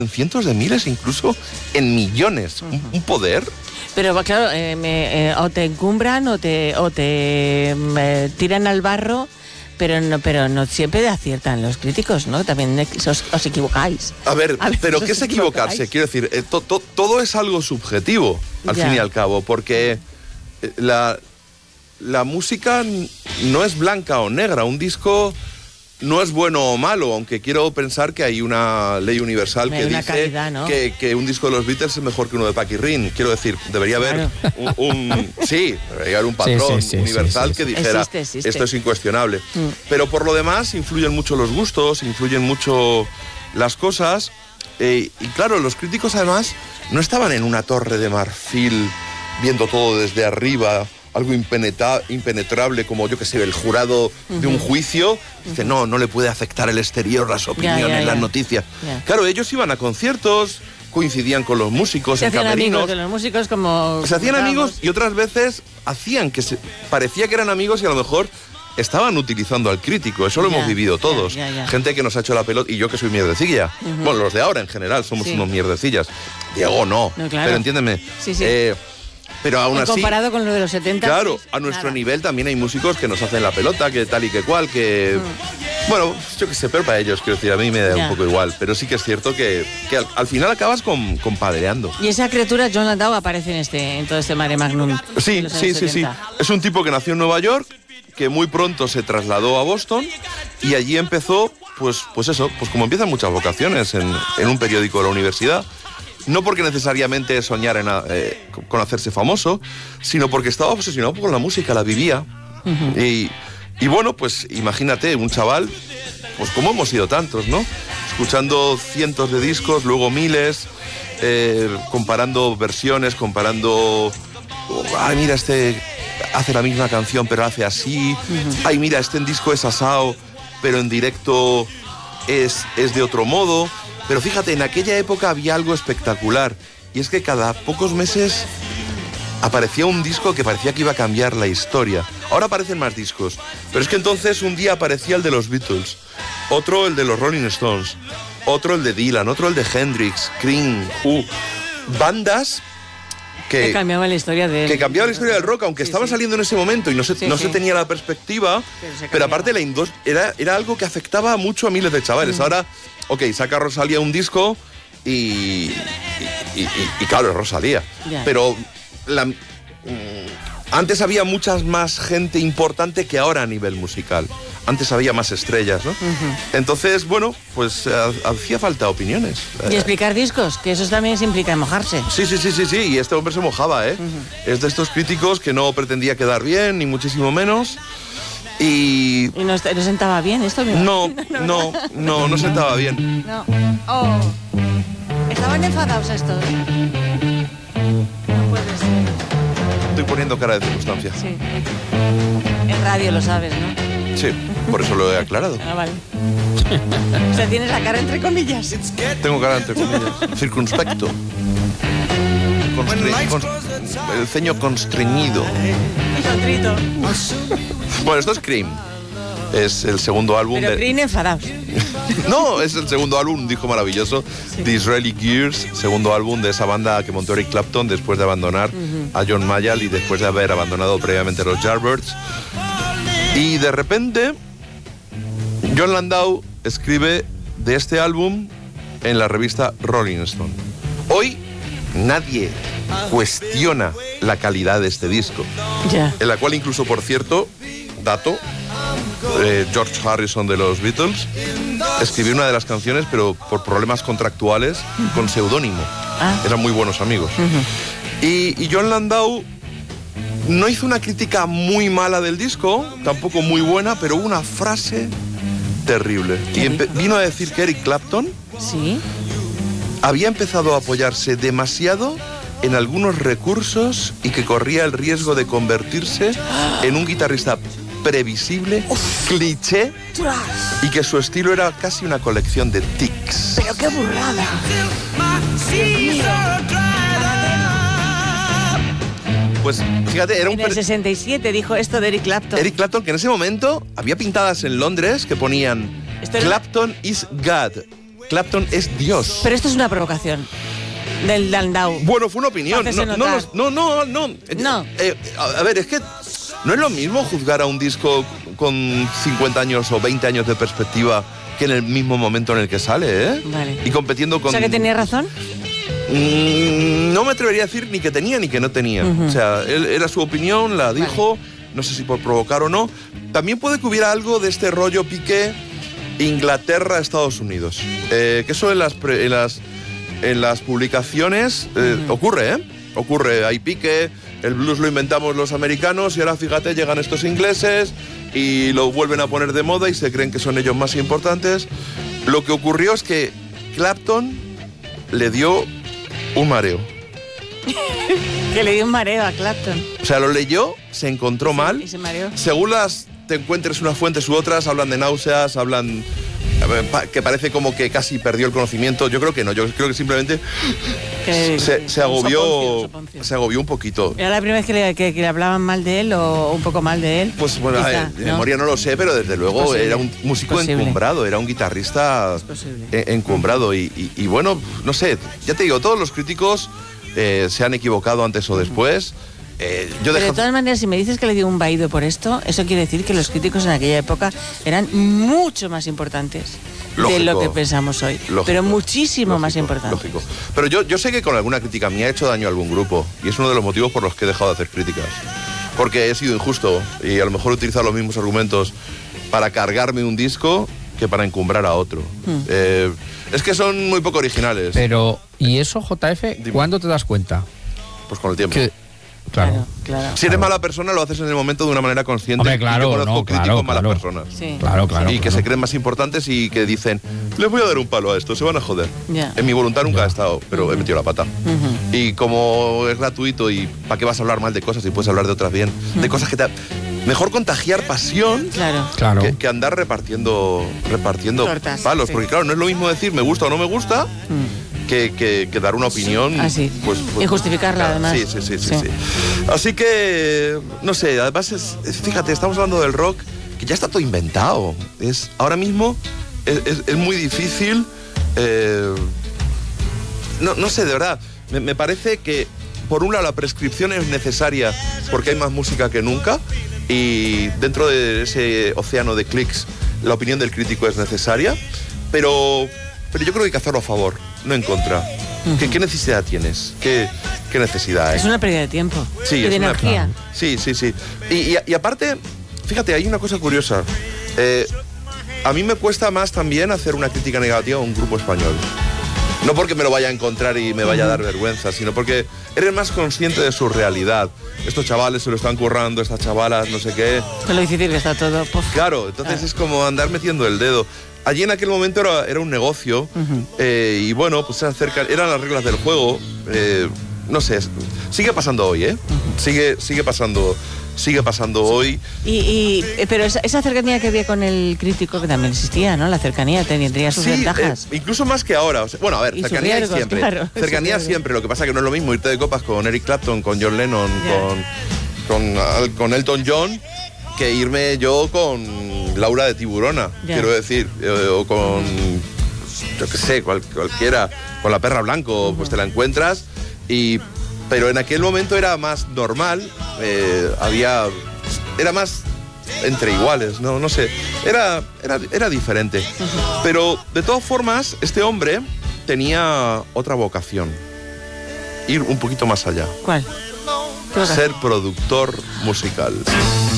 en cientos de miles, incluso en millones. Un poder. Pero claro, o te encumbran o te tiran al barro, pero no siempre aciertan los críticos, ¿no? También os equivocáis. A ver, pero ¿qué es equivocarse? Quiero decir, todo es algo subjetivo, al fin y al cabo, porque la música no es blanca o negra. Un disco no es bueno o malo, aunque quiero pensar que hay una ley universal que dice calidad, ¿no? que un disco de los Beatles es mejor que uno de Paquirrín. Quiero decir, debería haber debería haber un patrón universal que dijera existe. Esto es incuestionable. Pero por lo demás influyen mucho los gustos, influyen mucho las cosas. Y claro, los críticos además no estaban en una torre de marfil viendo todo desde arriba, algo impenetrable como, yo que sé, el jurado de un juicio. Dice, no le puede afectar el exterior, las opiniones, las noticias. Claro, ellos iban a conciertos, coincidían con los músicos, en camerinos. Se hacían amigos de los músicos como... Se hacían amigos y otras veces hacían que parecía que eran amigos y a lo mejor estaban utilizando al crítico. Eso lo hemos vivido todos. Gente que nos ha hecho la pelota, y yo que soy mierdecilla. Bueno, los de ahora en general somos unos mierdecillas. Diego no claro. Pero entiéndeme. Pero aún así... Comparado con lo de los 70... Claro, a nuestro nivel también hay músicos que nos hacen la pelota, que tal y que cual, que... Bueno, yo qué sé, pero para ellos, quiero decir, a mí me da un poco igual. Pero sí que es cierto que al final acabas compadreando. Y esa criatura, John Landau, aparece en todo este mare magnum. Sí. Es un tipo que nació en Nueva York, que muy pronto se trasladó a Boston y allí empezó, pues como empiezan muchas vocaciones en un periódico de la universidad. No porque necesariamente soñara con hacerse famoso, sino porque estaba obsesionado con la música, la vivía. Y bueno, pues imagínate, un chaval, pues como hemos sido tantos, ¿no? Escuchando cientos de discos, luego miles, comparando versiones, comparando... Ay, mira, este hace la misma canción, pero hace así. Ay, mira, este en disco es asao, pero en directo es de otro modo. Pero fíjate, en aquella época había algo espectacular, y es que cada pocos meses aparecía un disco que parecía que iba a cambiar la historia. Ahora aparecen más discos, pero es que entonces un día aparecía el de los Beatles, otro el de los Rolling Stones, otro el de Dylan, otro el de Hendrix, Cream, bandas que cambiaban la historia del rock, aunque estaban saliendo en ese momento y no se tenía la perspectiva, pero aparte era algo que afectaba mucho a miles de chavales. Ahora, saca Rosalía un disco y claro, es Rosalía. Pero antes había muchas más gente importante que ahora a nivel musical. Antes había más estrellas, ¿no? Entonces, bueno, pues hacía falta opiniones. Y explicar discos, que eso también implica mojarse. Sí, y este hombre se mojaba, ¿eh? Es de estos críticos que no pretendía quedar bien, ni muchísimo menos. ¿Y no sentaba bien esto? No sentaba bien. No. Oh. Estaban enfadados estos. No puede ser. Estoy poniendo cara de circunstancia. Sí. En radio lo sabes, ¿no? Sí, por eso lo he aclarado. Vale. O sea, tienes la cara entre comillas. Tengo cara entre comillas. Circunspecto. El ceño constreñido. Contrito. Bueno, esto es Cream. Es el segundo álbum. Pero Cream enfadados. No, es el segundo álbum, un disco maravilloso. The Israeli Gears, segundo álbum de esa banda que montó Eric Clapton después de abandonar a John Mayall y después de haber abandonado previamente a los Yardbirds. Y de repente, John Landau escribe de este álbum en la revista Rolling Stone. Hoy nadie cuestiona la calidad de este disco. En la cual incluso, por cierto, dato, George Harrison de los Beatles escribió una de las canciones, pero por problemas contractuales, con seudónimo. Eran muy buenos amigos. Y John Landau no hizo una crítica muy mala del disco, tampoco muy buena, pero una frase terrible. Y vino a decir que Eric Clapton había empezado a apoyarse demasiado en algunos recursos y que corría el riesgo de convertirse en un guitarrista previsible, cliché, y que su estilo era casi una colección de tics. ¡Pero qué burrada! Pues fíjate, era en el 67 dijo esto de Eric Clapton. Eric Clapton, que en ese momento había pintadas en Londres que ponían Clapton is God. Clapton es Dios. Pero esto es una provocación del Landau. Bueno, fue una opinión. No. No. A ver, es que no es lo mismo juzgar a un disco con 50 años o 20 años de perspectiva que en el mismo momento en el que sale, ¿eh? Vale. Y compitiendo con... O sea, que tenía razón. No me atrevería a decir ni que tenía ni que no tenía. O sea, era su opinión, la dijo, no sé si por provocar o no. También puede que hubiera algo de este rollo Piqué Inglaterra, Estados Unidos. Que eso en las publicaciones ocurre, ¿eh? Ocurre, hay pique, el blues lo inventamos los americanos y ahora fíjate, llegan estos ingleses y lo vuelven a poner de moda y se creen que son ellos más importantes. Lo que ocurrió es que Clapton le dio un mareo. Que le dio un mareo a Clapton. O sea, lo leyó, se encontró mal. Y se mareó. Según te encuentres unas fuentes u otras, hablan de náuseas, hablan que parece como que casi perdió el conocimiento. Yo creo que no, yo creo que simplemente se agobió un poquito. ¿Era la primera vez que le hablaban mal de él o un poco mal de él? Pues bueno, quizá, de memoria no lo sé, pero desde luego posible, era un músico encumbrado, era un guitarrista encumbrado y bueno, no sé, ya te digo, todos los críticos se han equivocado antes o después. Pero de todas maneras, si me dices que le dio un vaído por esto, eso quiere decir que los críticos en aquella época eran mucho más importantes de lo que pensamos hoy. Pero muchísimo más importantes. Lógico. Pero yo sé que con alguna crítica me ha hecho daño a algún grupo y es uno de los motivos por los que he dejado de hacer críticas. Porque he sido injusto y a lo mejor he utilizado los mismos argumentos para cargarme un disco que para encumbrar a otro. Es que son muy poco originales. Pero, ¿y eso, JF, cuándo te das cuenta? Pues con el tiempo. Claro. Si eres mala persona, lo haces en el momento de una manera consciente. Hombre, claro, y yo conozco críticos malas personas. Sí. Claro. Y que se creen más importantes y que dicen, les voy a dar un palo a esto, se van a joder. En mi voluntad nunca ha estado, pero he metido la pata. Y como es gratuito y ¿para qué vas a hablar mal de cosas si puedes hablar de otras bien? De cosas que te... Mejor contagiar pasión que andar repartiendo tortas, palos. Porque claro, no es lo mismo decir me gusta o no me gusta que dar una opinión. Pues, y justificarla, además. Sí. Así que, no sé, además fíjate, estamos hablando del rock que ya está todo inventado. Ahora mismo es muy difícil. No sé, de verdad. Me parece que, por un lado, la prescripción es necesaria porque hay más música que nunca. Y dentro de ese océano de clics, la opinión del crítico es necesaria, pero yo creo que hay que hacerlo a favor, no en contra. ¿Qué necesidad tienes? ¿Qué necesidad hay? Es una pérdida de tiempo. Sí, y de energía. Sí. Y aparte, fíjate, hay una cosa curiosa. A mí me cuesta más también hacer una crítica negativa a un grupo español. No porque me lo vaya a encontrar y me vaya a dar vergüenza, sino porque eres más consciente de su realidad. Estos chavales se lo están currando, estas chavalas, no sé qué. Con lo difícil que está todo. Claro, entonces es como andar metiendo el dedo. Allí en aquel momento era un negocio y bueno, pues eran las reglas del juego. No sé, sigue pasando hoy, ¿eh? Sigue pasando hoy. Pero esa cercanía que había con el crítico que también existía, ¿no? La cercanía tendría sus ventajas. Incluso más que ahora. O sea, bueno, a ver, y cercanía riesgos, siempre. Claro, cercanía siempre. Lo que pasa es que no es lo mismo irte de copas con Eric Clapton, con John Lennon, con Elton John, que irme yo con Laura de Tiburona, quiero decir, o con, yo qué sé, cualquiera, con la Perra Blanco, pues te la encuentras pero en aquel momento era más normal, era más entre iguales, no sé, era diferente. Pero de todas formas, este hombre tenía otra vocación, ir un poquito más allá. ¿Cuál? Ser productor musical.